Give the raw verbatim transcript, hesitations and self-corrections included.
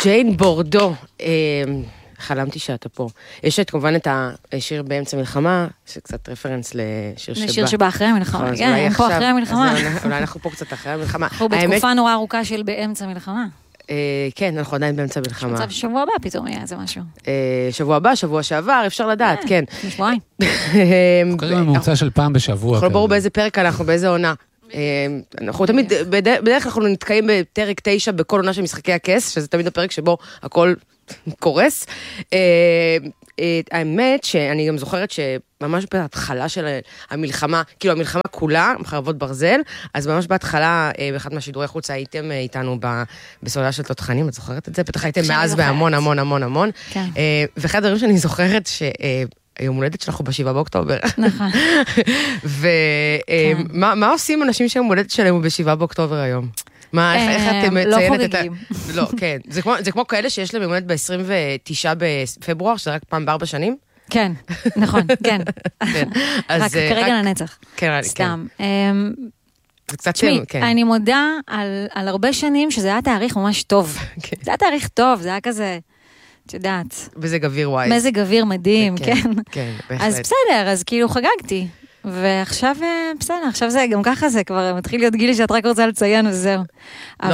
ג'יין בורדו, חלמתי שאתה פה. יש את כמובן את השיר באמצע מלחמה, שקצת רפרנס לשיר שבא. לשיר שבא אחרי המלחמה, כן, הם פה אחרי המלחמה. אולי אנחנו פה קצת אחרי המלחמה. אנחנו בתקופה נורא ארוכה של באמצע מלחמה. כן, אנחנו עדיין באמצע מלחמה. מצב שבוע הבא פתאום יהיה איזה משהו. שבוע הבא, שבוע שעבר, אפשר לדעת, כן. שבועיים. קוראים ממוצע של פעם בשבוע. אנחנו ברור באיזה פרק אנחנו, באיזה עונה. אנחנו תמיד, בדרך אנחנו נתקעים בפרק תשע בכל עונה של משחקי הכס, שזה תמיד הפרק שבו הכל קורס. האמת שאני גם זוכרת שממש בהתחלה של המלחמה, כאילו המלחמה כולה, חרבות ברזל, אז ממש בהתחלה, באחד מהשידורי חוץ הייתם איתנו בסעודה של תותחנים, את זוכרת את זה? בטח הייתם מאז בהמון המון המון המון. ואחד הדברים שאני זוכרת ש... היום הולדת שאנחנו בשבעה באוקטובר. נכון. ומה עושים אנשים שהם הולדת שלהם בשבעה באוקטובר היום? מה, איך אתם מציינת את ה... לא חוגגים. לא, כן. זה כמו כאלה שיש להם הולדת ב-עשרים ותשעה בפברואר, שזה רק פעם בארבע שנים? כן, נכון, כן. רק כרגע לנצח. כן, סתם. זה קצת... תשמעי, אני מודה על הרבה שנים שזה היה תאריך ממש טוב. זה היה תאריך טוב, זה היה כזה... את יודעת. מזג אוויר וואי. מזג אוויר מדהים, כן. כן, בהחלט. אז בסדר, אז כאילו חגגתי. ועכשיו, בסדר, עכשיו זה, גם ככה זה כבר מתחיל להיות גילי שאת רק רוצה לציין וזהו.